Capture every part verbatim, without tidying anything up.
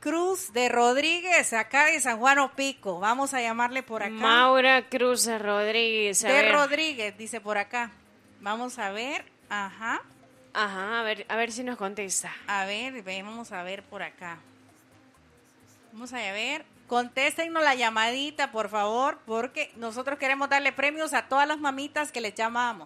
Cruz de Rodríguez, acá de San Juan Opico. Vamos a llamarle por acá. Maura Cruz de Rodríguez. A de ver. Rodríguez, dice por acá. Vamos a ver. Ajá. Ajá, a ver, a ver si nos contesta. A ver, vamos a ver por acá. Vamos a ver. Contéstenos la llamadita, por favor, porque nosotros queremos darle premios a todas las mamitas que les llamamos.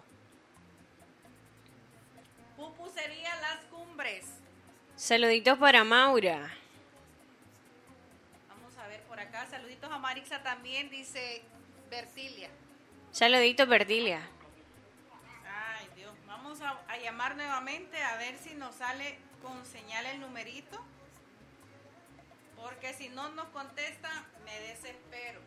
Pupusería Las Cumbres. Saluditos para Maura. Vamos a ver por acá. Saluditos a Marixa también, dice Bertilia. Saluditos, Bertilia. Ay, Dios. Vamos a, a llamar nuevamente a ver si nos sale con señal el numerito. Porque si no nos contesta, me desespero.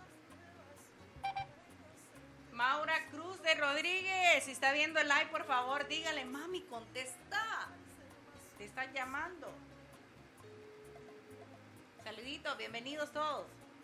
Maura Cruz de Rodríguez, si está viendo el live, por favor, dígale, mami, contesta. Te están llamando. Saluditos, bienvenidos todos.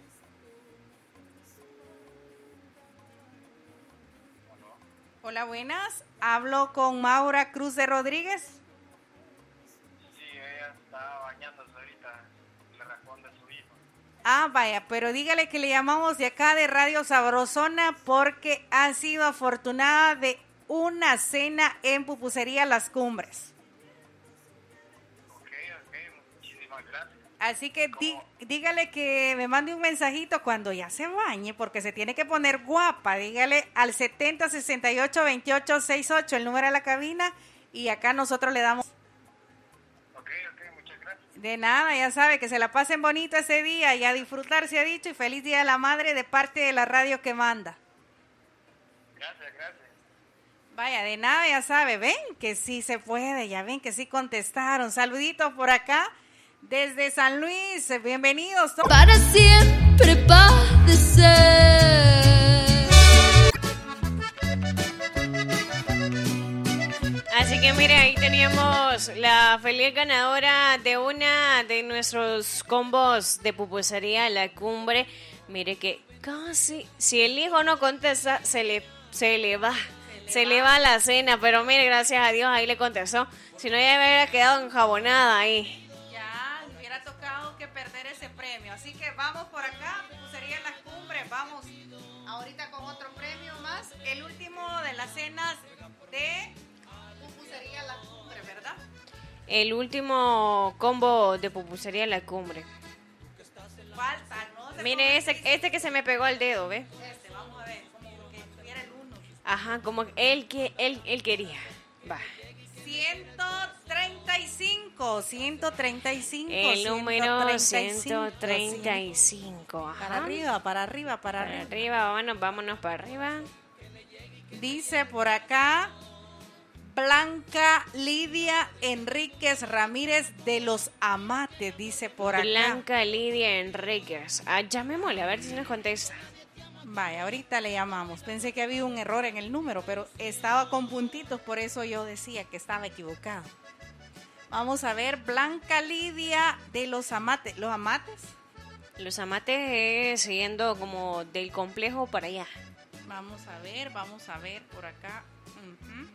Hola, buenas. Hablo con Maura Cruz de Rodríguez. Sí, ella está bañándose ahorita, le responde su hijo. Ah, vaya, pero dígale que le llamamos de acá de Radio Sabrosona porque ha sido afortunada de una cena en Pupusería Las Cumbres. Ok, ok, muchísimas gracias. Así que dí, dígale que me mande un mensajito cuando ya se bañe, porque se tiene que poner guapa. Dígale al setenta sesenta y ocho veintiocho sesenta y ocho el número de la cabina y acá nosotros le damos. Ok, ok, muchas gracias. De nada, ya sabe, que se la pasen bonito ese día y a disfrutar, se ha dicho, y feliz Día de la Madre de parte de la radio que manda. Gracias, gracias. Vaya, de nada, ya sabe, ven que sí se puede, ya ven que sí contestaron. Saluditos por acá desde San Luis, bienvenidos todos. Para siempre padecer. Así que mire, ahí teníamos la feliz ganadora de una de nuestros combos de pupusería La Cumbre. Mire que casi, si el hijo no contesta, se le, se le va. Se le va la cena, pero mire, gracias a Dios ahí le contestó. Si no, ya hubiera quedado enjabonada ahí. Ya, le hubiera tocado que perder ese premio. Así que vamos por acá, Pupusería Las Cumbres. Vamos ahorita con otro premio más. El último de las cenas de Pupusería Las Cumbres, ¿verdad? El último combo de pupusería La Cumbre. Falta, ¿no? Se Mire, pone ese, difícil. este que se me pegó al dedo, ¿ve? Este, vamos a ver, como que tuviera el uno. Ajá, como él, que, él, él quería. Va. ciento treinta y cinco, ciento treinta y cinco. El número ciento ciento treinta treinta y y cinco. Ajá. Para arriba, para arriba, para, Para arriba. arriba, vámonos, vámonos para arriba. Dice por acá Blanca Lidia Enríquez Ramírez de los Amates, dice por acá. Blanca Lidia Enríquez. Ah, llamémosle a ver si nos contesta. Vaya, ahorita le llamamos. Pensé que había un error en el número, pero estaba con puntitos, por eso yo decía que estaba equivocado. Vamos a ver, Blanca Lidia de los Amates. ¿Los Amates? Los Amates es siguiendo como del complejo para allá. Vamos a ver, vamos a ver por acá. Uh-huh.